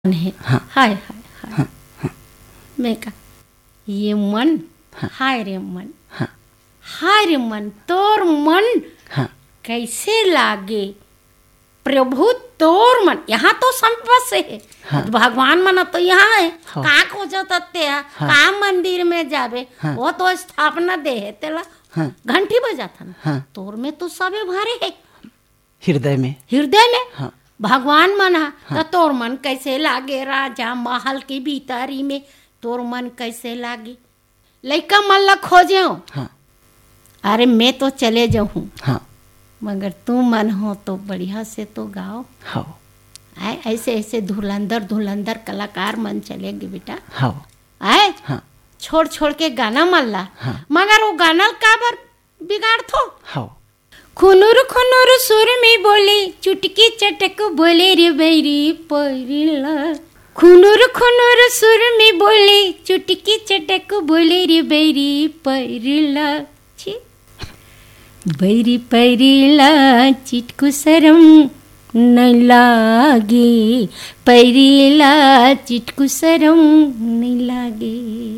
है। हाँ। हाय हाय हाय। हाँ, हाँ, मैं कहा ये मन, हाँ, हाय रे मन, हाँ, हाय रे मन, तोर मन हाँ, कैसे लागे प्रभु तोर मन। यहाँ तो संपस है। हाँ। भगवान मन तो यहाँ है। हाँ। कहाँ खोजते हैं, हाँ। कहाँ मंदिर में जावे। हाँ। वो तो स्थापना दे है तेला हाँ। घंटी बजाता ना। हाँ। तोर में तो सबे भरे है हृदय में। हृदय में। हाँ। भगवान मन है। हाँ। तो तोर मन कैसे लागे राजा महल की भीतरी में, तोर मन कैसे लागे। लइका मन ला खोजे। हाँ। अरे मैं तो चले जाऊँ, हाँ। मगर तू मन हो तो बढ़िया से तो गाओ। हाँ। आए ऐसे ऐसे धुरंधर धुरंधर कलाकार मन चलेंगे बेटा। हाँ। आए हाँ। छोड़ छोड़ के गाना मन ला। हाँ। मगर वो गाना काबर बिगाड़ थो। हाँ। खुनुर खुनुर सुर में बोले, चुटकी चटक बोले रे बैरी परिला। खुनुर खुनुर सुर में बोले, चुटकी चटक बोले रे बैरी परिला। छी बैरी परिला चिटकू शरम नहीं लागे, परिला चिटकू शरम नहीं लागे।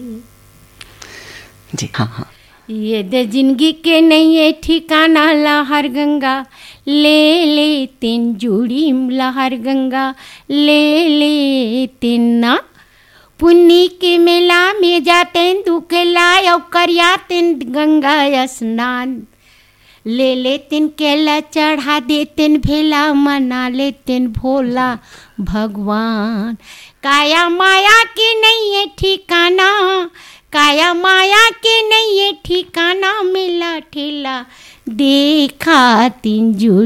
जी हाँ हाँ। ये दे जिंदगी के नहीं है ठिकाना, लहर गंगा ले ले तीन जुड़ी, लहर गंगा ले ले तीन ना। पुन्नी के मेला में जाते दुख लाय करियाते गंगा स्नान। ले लेतिन केला चढ़ा देतिन भेला, मना लेतिन भोला भगवान। काया माया के नहीं है ठिकाना, काया माया के नहीं है ठिकाना, मिला ठेला देखा तीन जुड़ी।